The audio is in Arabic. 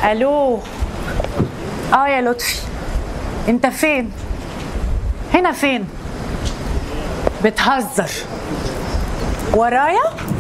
الو. يا لطفي، انت فين؟ هنا فين؟ بتهزر ورايا؟